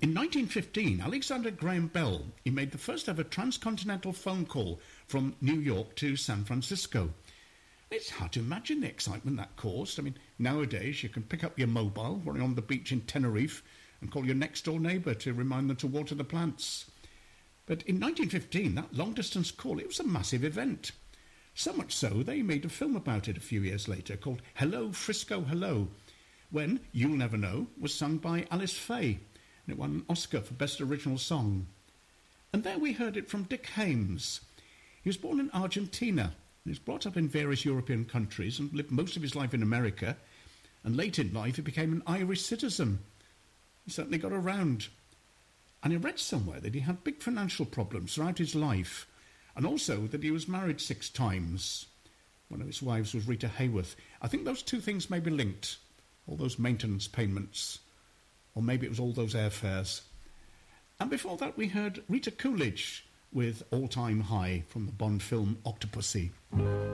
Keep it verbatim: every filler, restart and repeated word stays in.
In nineteen fifteen, Alexander Graham Bell, he made the first ever transcontinental phone call from New York to San Francisco. It's hard to imagine the excitement that caused. I mean, nowadays you can pick up your mobile when you're on the beach in Tenerife and call your next-door neighbour to remind them to water the plants. But in nineteen fifteen, that long-distance call, it was a massive event. So much so, they made a film about it a few years later called Hello, Frisco, Hello, when You'll Never Know was sung by Alice Faye, and it won an Oscar for Best Original Song. And there we heard it from Dick Haymes. He was born in Argentina, and he was brought up in various European countries and lived most of his life in America, and late in life he became an Irish citizen. He certainly got around. And I read somewhere that he had big financial problems throughout his life, and also that he was married six times. One of his wives was Rita Hayworth. I think those two things may be linked, all those maintenance payments. Or maybe it was all those airfares. And before that we heard Rita Coolidge with All Time High from the Bond film Octopussy.